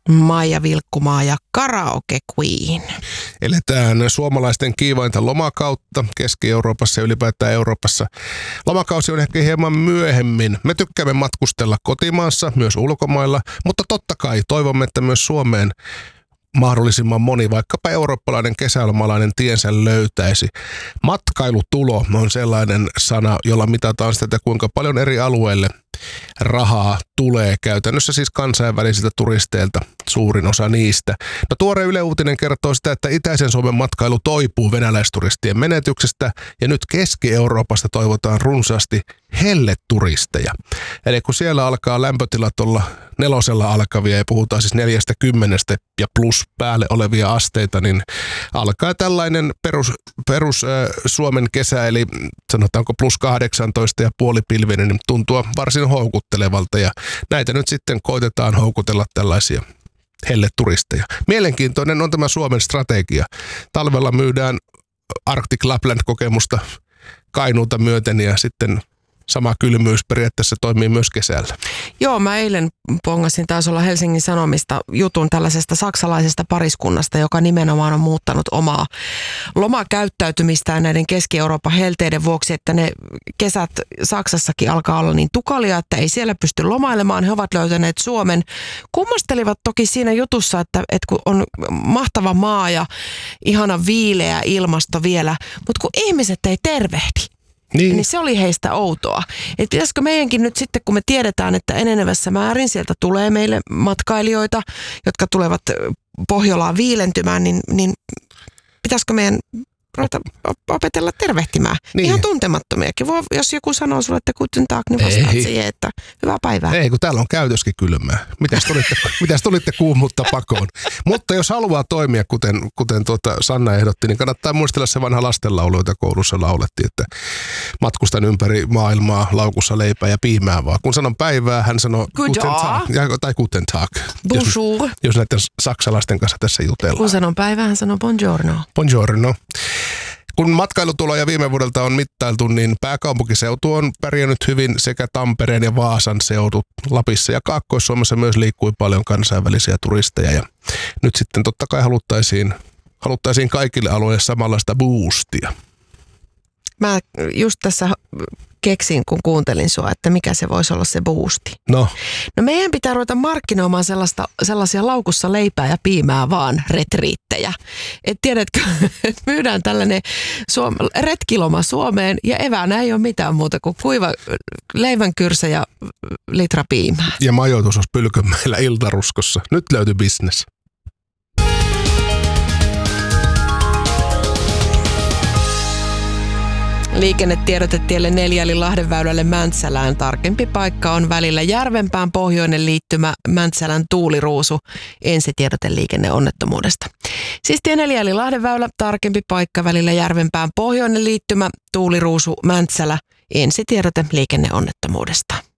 Maija Vilkkumaa ja Karaoke Queen. Eletään suomalaisten kiivainta lomakautta Keski-Euroopassa ja ylipäätään Euroopassa. Lomakausi on ehkä hieman myöhemmin. Me tykkäämme matkustella kotimaassa, myös ulkomailla, mutta totta kai toivomme, että myös Suomeen mahdollisimman moni, vaikkapa eurooppalainen kesälomalainen tiensä löytäisi. Matkailutulo on sellainen sana, jolla mitataan sitä, kuinka paljon eri alueille rahaa tulee käytännössä siis kansainvälisiltä turisteilta, suurin osa niistä. No tuore Yle Uutinen kertoo sitä, että itäisen Suomen matkailu toipuu venäläisturistien menetyksestä ja nyt Keski-Euroopasta toivotaan runsaasti helleturisteja. Eli kun siellä alkaa lämpötilat olla 4 alkavia ja puhutaan siis 40 ja plus päälle olevia asteita, niin alkaa tällainen perus Suomen kesä, eli sanotaanko plus 18 ja puolipilvinen, niin tuntuu varsin houkuttelevalta ja näitä nyt sitten koitetaan houkutella tällaisia helleturisteja. Mielenkiintoinen on tämä Suomen strategia. Talvella myydään Arctic Lapland-kokemusta Kainuuta myöten ja sitten sama kylmyys periaatteessa toimii myös kesällä. Joo, mä eilen pongasin, taisi olla Helsingin Sanomista jutun tällaisesta saksalaisesta pariskunnasta, joka nimenomaan on muuttanut omaa lomakäyttäytymistään näiden Keski-Euroopan helteiden vuoksi, että ne kesät Saksassakin alkaa olla niin tukalia, että ei siellä pysty lomailemaan. He ovat löytäneet Suomen. Kummastelivat toki siinä jutussa, että kun on mahtava maa ja ihana viileä ilmasto vielä, mutta kun ihmiset ei tervehdi. Niin se oli heistä outoa. Että pitäisikö meidänkin nyt sitten, kun me tiedetään, että enenevässä määrin sieltä tulee meille matkailijoita, jotka tulevat Pohjolaan viilentymään, niin pitäisikö meidän ruveta opetella tervehtimään? Niin. Ihan tuntemattomiakin. Jos joku sanoo sulle, että guten tag, niin vastaat siihen, että hyvää päivää. Ei, kun täällä on käytöskin kylmää. Mitäs tulitte kuumuutta pakoon? Mutta jos haluaa toimia, kuten Sanna ehdotti, niin kannattaa muistella se vanha lastenlaulu, jota koulussa laulettiin, että matkustan ympäri maailmaa laukussa leipää ja piimää vaan. Kun sanon päivää, hän sanoo guten tag, tai guten tag. Bonjour. Jos näiden saksalaisten kanssa tässä jutellaan. Kun sanon päivää, hän sanoo buongiorno. Buongiorno. Kun matkailutuloja viime vuodelta on mittailtu, niin pääkaupunkiseutu on pärjännyt hyvin sekä Tampereen ja Vaasan seudut. Lapissa ja Kaakkois-Suomessa myös liikkui paljon kansainvälisiä turisteja ja nyt sitten totta kai haluttaisiin kaikille alueille samanlaista boostia. Mä just tässä keksin, kun kuuntelin sua, että mikä se voisi olla se boosti. No meidän pitää ruveta markkinoimaan sellaisia laukussa leipää ja piimää vaan retriittejä. Et tiedätkö, että myydään tällainen retkiloma Suomeen ja eväänä ei ole mitään muuta kuin kuiva leivänkyrsä ja litra piimää. Ja majoitus olisi Pylkönmäellä Iltaruskossa. Nyt löytyi business. Liikennetiedotetielle 4 eli Lahdenväylälle Mäntsälään. Tarkempi paikka on välillä Järvenpään pohjoinen liittymä Mäntsälän Tuuliruusu. Ensitiedote liikenneonnettomuudesta. Siis tie 4 eli Lahdenväylä. Tarkempi paikka välillä Järvenpään pohjoinen liittymä Tuuliruusu Mäntsälä. Ensitiedote liikenneonnettomuudesta.